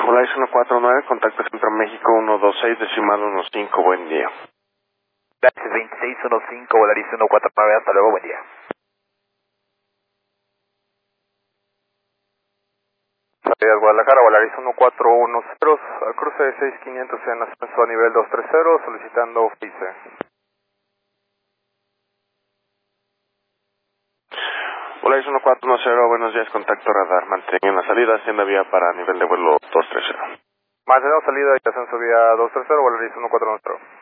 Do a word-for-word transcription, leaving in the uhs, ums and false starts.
Volaris uno cuatro nueve, contacto Centro México uno dos seis, decimal uno cinco, buen día. Gracias, veintiséis quince, Volaris uno cuatro nueve, hasta luego, buen día. Salida Guadalajara, Volaris uno cuatro uno cero, al cruce de seis quinientos en ascenso a nivel dos treinta, solicitando F I C E. Volaris uno cuatro uno cero, buenos días, contacto radar, mantengan la salida, haciendo vía para nivel de vuelo dos treinta. Mantenemos salida y ascenso vía dos treinta, Volaris uno cuatro uno cero.